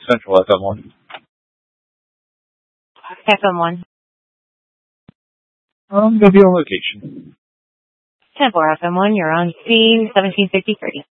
Central FM1. FM1. Gonna be on location. 10-4 FM1, you're on scene 1753.